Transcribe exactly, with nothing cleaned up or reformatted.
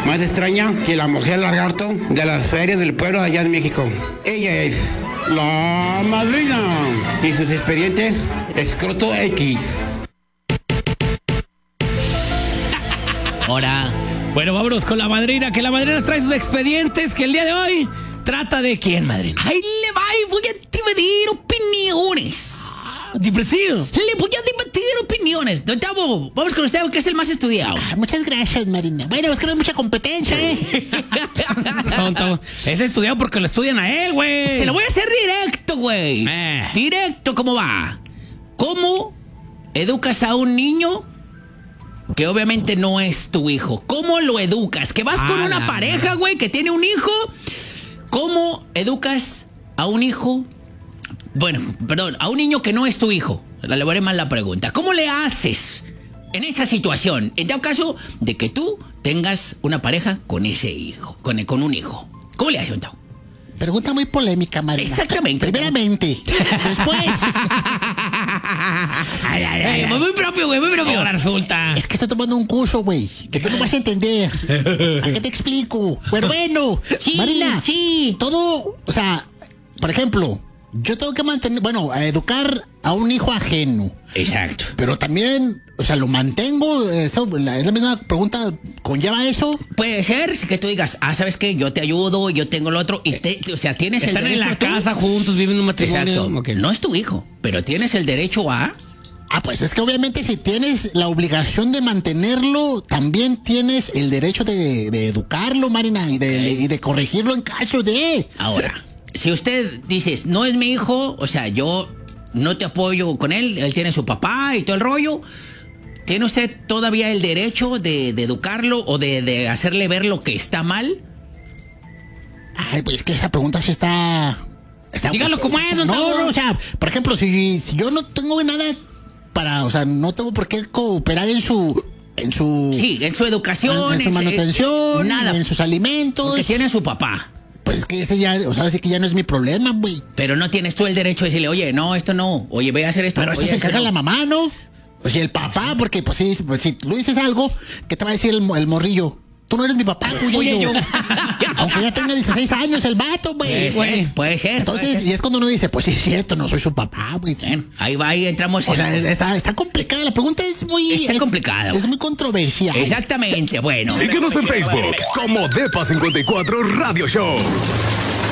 más extraña que la mujer lagarto de las ferias del pueblo allá en México. Ella es la madrina y sus expedientes escroto X. Ahora, bueno, vámonos con la madrina, que la madrina nos trae sus expedientes, que el día de hoy trata de quién, madrina. ahí le va y voy a dividir opiniones. Divertido. Le voy a dividir opiniones. Don Tavo, vamos con usted, que es el más estudiado. Ah, muchas gracias, Marina. Bueno, es que no hay mucha competencia, ¿eh? Sonto. Es estudiado porque lo estudian a él, güey. Se lo voy a hacer directo, güey. Eh. Directo, ¿cómo va? ¿Cómo educas a un niño que obviamente no es tu hijo? ¿Cómo lo educas? Que vas con Ah, una la- pareja, güey, que tiene un hijo. ¿Cómo educas a un hijo? Bueno, perdón, a un niño que no es tu hijo. Le elaboré mal la pregunta. ¿Cómo le haces en esa situación? En dado caso de que tú tengas una pareja con ese hijo, con, con un hijo. ¿Cómo le haces, Don Tavo? Pregunta muy polémica, Marina. Exactamente. Primeramente. Después. Ay, ay, ay, ay. Muy propio, güey, muy propio. Ahora resulta. Es que estoy tomando un curso, güey, que tú no vas a entender. ¿A qué te explico? Pero bueno, Sí, Marina, sí. todo, o sea, por ejemplo, yo tengo que mantener, bueno, a educar a un hijo ajeno. Exacto. Pero también, o sea, lo mantengo, eso, la- es la misma pregunta, ¿conlleva eso? Puede ser que tú digas, ah, ¿sabes qué? Yo te ayudo, yo tengo lo otro. Y te, o sea, tienes Están el en derecho la tú. casa juntos, viven en un matrimonio. Exacto. Ok. No es tu hijo, pero tienes el derecho a... Ah, pues es que obviamente si tienes la obligación de mantenerlo, también tienes el derecho de, de educarlo, Marina, y de, y de corregirlo en caso de... Ahora, si usted dice, no es mi hijo, o sea, yo no te apoyo con él, él tiene su papá y todo el rollo, ¿tiene usted todavía el derecho de, de educarlo o de, de hacerle ver lo que está mal? Ay, pues es que esa pregunta sí está... está Dígalo como es, don No, Tavo. no, o sea, por ejemplo, si, si yo no tengo nada para... O sea, no tengo por qué cooperar en su... En su... Sí, en su educación, En su en- manutención, nada, en sus alimentos. porque tiene a su papá. Pues que ese ya... O sea, así que ya no es mi problema, güey. Pero no tienes tú el derecho de decirle, oye, no, esto no, oye, ve a hacer esto. Pero eso oye, se esto encarga no. la mamá, ¿no? O sea, el papá, porque pues sí, pues, si tú dices algo, ¿qué te va a decir el, mo- el morrillo? Tú no eres mi papá, güey. Oye, yo. Aunque ya tenga dieciséis años el vato, güey. Puede güey. ser, puede ser. Entonces, puede ser. y es cuando uno dice, pues sí, es cierto, no soy su papá, güey. Bueno, ahí va, ahí entramos O en... sea, está, está complicada. La pregunta es muy... Está es- complicada, Es güey. muy controversial. Exactamente, bueno. Síguenos en Facebook como Depa cincuenta y cuatro Radio Show.